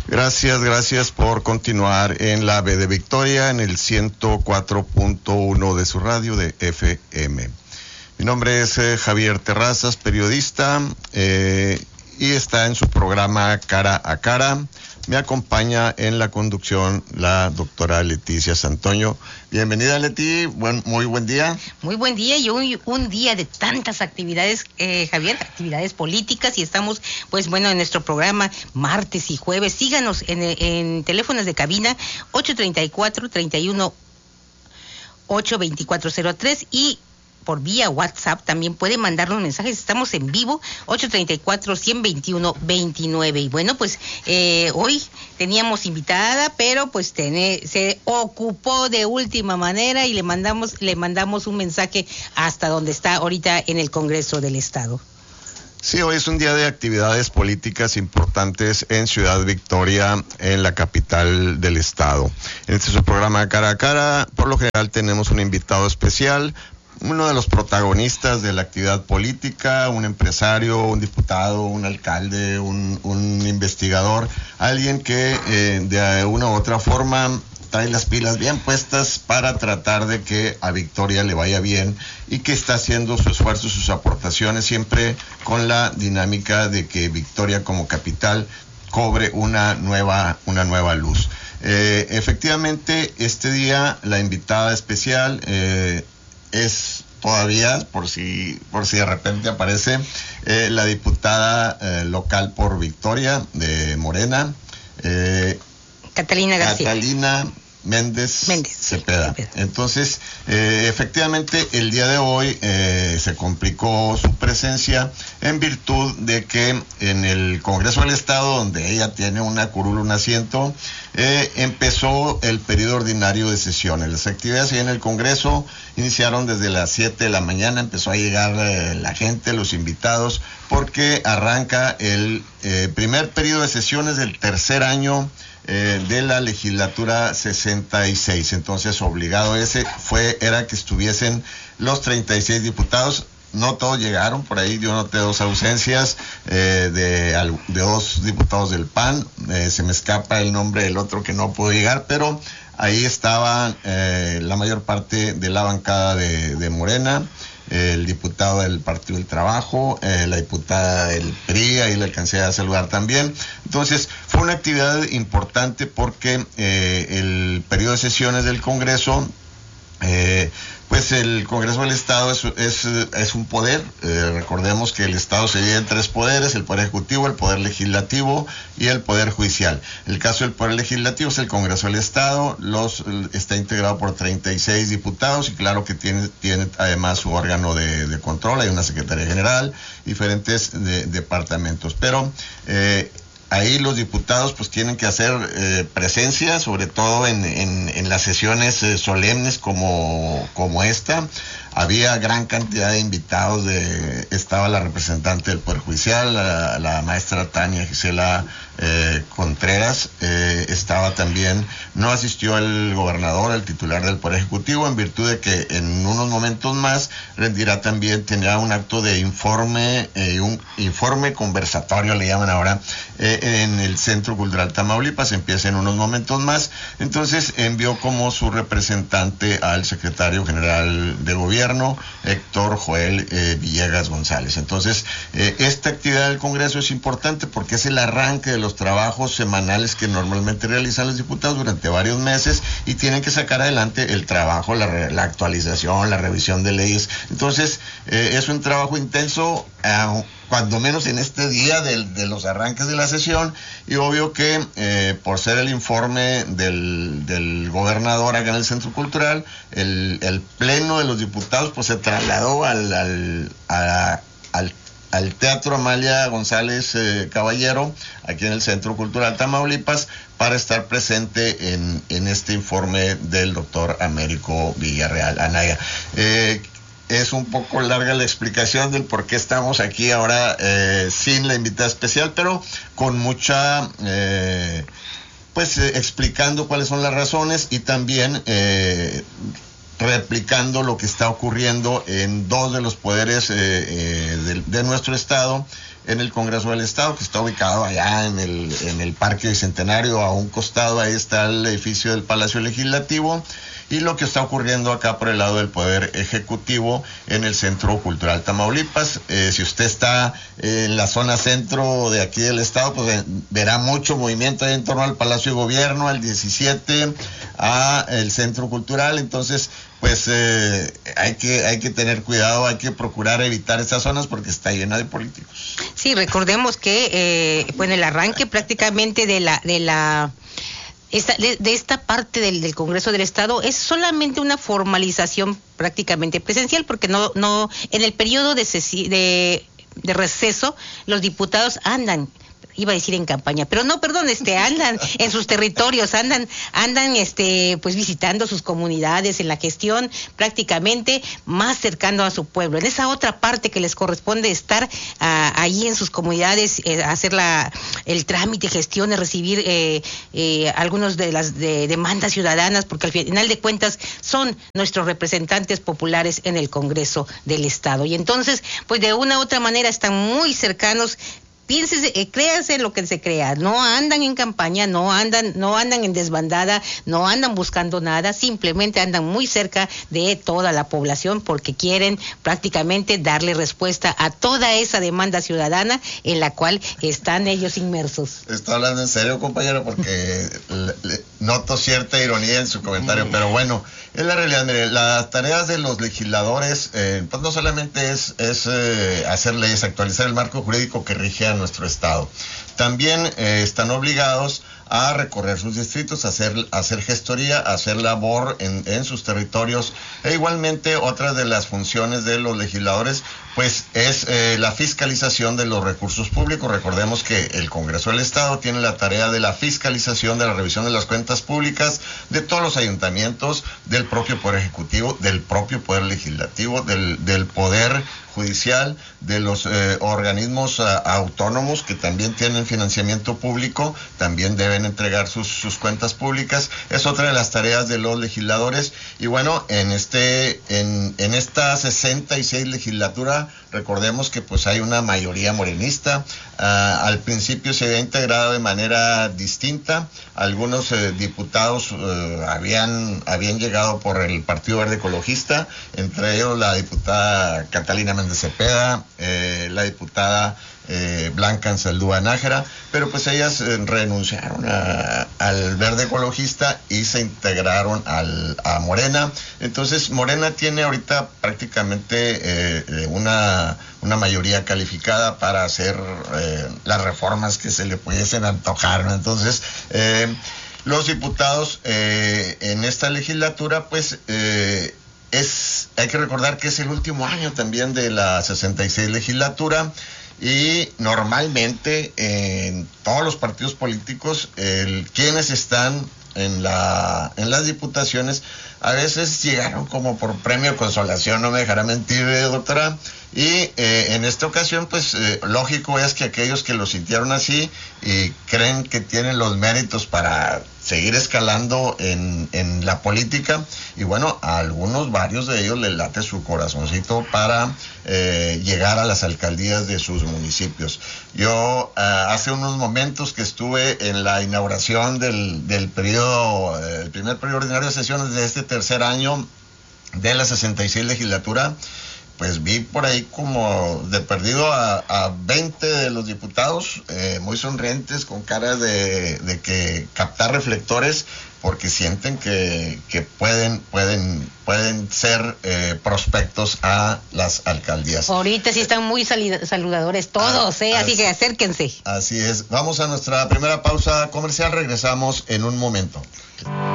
Gracias por continuar en la B de Victoria, en el 104.1 de su radio de FM. Mi nombre es Javier Terrazas, periodista, y está en su programa Cara a Cara. Me acompaña en la conducción la doctora Leticia Santoño. Bienvenida, Leti, muy buen día. Muy buen día y un día de tantas actividades, Javier, actividades políticas, y estamos, en nuestro programa martes y jueves. Síganos en teléfonos de cabina 834-31-82403 y por vía WhatsApp también puede mandarnos mensajes. Estamos en vivo, 834-121-29. Y hoy teníamos invitada, pero se ocupó de última manera y le mandamos un mensaje hasta donde está ahorita en el Congreso del Estado. Sí, hoy es un día de actividades políticas importantes en Ciudad Victoria, en la capital del estado. En este es su programa Cara a Cara. Por lo general tenemos un invitado especial, uno de los protagonistas de la actividad política, un empresario, un diputado, un alcalde, un investigador, alguien que de una u otra forma trae las pilas bien puestas para tratar de que a Victoria le vaya bien y que está haciendo su esfuerzo, sus aportaciones, siempre con la dinámica de que Victoria como capital cobre una nueva luz. Efectivamente, este día la invitada especial es todavía, por si de repente aparece, la diputada local por Victoria de Morena, Catalina García. Catalina Méndez Cepeda. Entonces, efectivamente, el día de hoy se complicó su presencia en virtud de que en el Congreso del Estado, donde ella tiene una curul, un asiento, empezó el periodo ordinario de sesiones. Las actividades en el Congreso iniciaron desde las 7 de la mañana, empezó a llegar la gente, los invitados, porque arranca el primer periodo de sesiones del tercer año de la legislatura 66. Entonces, obligado era que estuviesen los 36 diputados. No todos llegaron, por ahí yo noté dos ausencias de dos diputados del PAN. Se me escapa el nombre del otro que no pudo llegar, pero ahí estaban la mayor parte de la bancada de Morena, el diputado del Partido del Trabajo, la diputada del PRI, ahí le alcancé a saludar también. Entonces, fue una actividad importante porque el periodo de sesiones del Congreso, el Congreso del Estado es un poder. Recordemos que el Estado se divide en tres poderes: el Poder Ejecutivo, el Poder Legislativo y el Poder Judicial. El caso del Poder Legislativo es el Congreso del Estado, está integrado por 36 diputados y claro que tiene además su órgano de control, hay una Secretaría General, diferentes departamentos, pero ahí los diputados tienen que hacer presencia, sobre todo en las sesiones solemnes como esta. Había gran cantidad de invitados, estaba la representante del Poder Judicial, la maestra Tania Gisela Contreras, estaba también, no asistió el gobernador, el titular del Poder Ejecutivo, en virtud de que en unos momentos más tendrá un acto de informe, un informe conversatorio, le llaman ahora, en el Centro Cultural Tamaulipas, empieza en unos momentos más. Entonces envió como su representante al secretario general de Gobierno, Héctor Joel Villegas González. Entonces, esta actividad del Congreso es importante porque es el arranque de los trabajos semanales que normalmente realizan los diputados durante varios meses y tienen que sacar adelante el trabajo, la actualización, la revisión de leyes. Entonces, es un trabajo intenso, cuando menos en este día de los arranques de la sesión, y obvio que por ser el informe del gobernador acá en el Centro Cultural, el pleno de los diputados se trasladó al Teatro Amalia González Caballero, aquí en el Centro Cultural Tamaulipas, para estar presente en este informe del doctor Américo Villarreal Anaya. Es un poco larga la explicación del por qué estamos aquí ahora sin la invitada especial, pero con mucha, explicando cuáles son las razones y también replicando lo que está ocurriendo en dos de los poderes de nuestro estado, en el Congreso del Estado, que está ubicado allá en el Parque Bicentenario. A un costado ahí está el edificio del Palacio Legislativo, y lo que está ocurriendo acá por el lado del Poder Ejecutivo en el Centro Cultural Tamaulipas. Si usted está en la zona centro de aquí del estado, pues verá mucho movimiento ahí en torno al Palacio de Gobierno, al 17, a el Centro Cultural. Entonces, pues hay que tener cuidado, hay que procurar evitar estas zonas porque está llena de políticos. Sí, recordemos que pues en el arranque prácticamente de esta parte del Congreso del Estado es solamente una formalización prácticamente presencial, porque no en el periodo de receso los diputados andan, iba a decir en campaña, pero no, perdón, andan en sus territorios, andan pues visitando sus comunidades, en la gestión prácticamente más cercano a su pueblo, en esa otra parte que les corresponde estar ahí en sus comunidades, hacer el trámite, gestiones, recibir algunos de las demandas ciudadanas, porque al final de cuentas son nuestros representantes populares en el Congreso del Estado. Y entonces, pues de una u otra manera están muy cercanos. Piénsese, créase lo que se crea, no andan en campaña, no andan en desbandada, no andan buscando nada, simplemente andan muy cerca de toda la población porque quieren prácticamente darle respuesta a toda esa demanda ciudadana en la cual están ellos inmersos. Está hablando en serio, compañero, porque noto cierta ironía en su comentario, pero bueno, es la realidad. Mire, las tareas de los legisladores, pues no solamente es hacer leyes, actualizar el marco jurídico que rige a nuestro estado. También están obligados a recorrer sus distritos, a hacer gestoría, a hacer labor en sus territorios. E igualmente, otra de las funciones de los legisladores, pues es la fiscalización de los recursos públicos. Recordemos que el Congreso del Estado tiene la tarea de la fiscalización, de la revisión de las cuentas públicas, de todos los ayuntamientos, del propio Poder Ejecutivo, del propio Poder Legislativo, del Poder Judicial, de los organismos autónomos que también tienen financiamiento público, también deben entregar sus cuentas públicas. Es otra de las tareas de los legisladores. Y bueno, en esta 66 legislatura, recordemos que pues hay una mayoría morenista. Al principio se había integrado de manera distinta. Algunos diputados habían llegado por el Partido Verde Ecologista, entre ellos la diputada Catalina Méndez Cepeda, la diputada Blanca Ansaldúa Nájera, pero pues ellas renunciaron al Verde Ecologista y se integraron a Morena. Entonces Morena tiene ahorita prácticamente una mayoría calificada para hacer las reformas que se le pudiesen antojar, ¿no? Entonces los diputados en esta legislatura pues hay que recordar que es el último año también de la 66 legislatura. Y normalmente en todos los partidos políticos, quienes están en las diputaciones, a veces llegaron como por premio de consolación, no me dejará mentir, doctora. Y en esta ocasión, pues lógico es que aquellos que lo sintieron así y creen que tienen los méritos para seguir escalando en la política, y bueno, a varios de ellos les late su corazoncito para llegar a las alcaldías de sus municipios. Yo hace unos momentos que estuve en la inauguración del primer periodo ordinario de sesiones de este tercer año de la 66 legislatura, pues vi por ahí como de perdido a 20 de los diputados, muy sonrientes, con caras de que captar reflectores, porque sienten que pueden ser prospectos a las alcaldías. Ahorita sí están muy saludadores todos, así que acérquense. Así es. Vamos a nuestra primera pausa comercial, regresamos en un momento.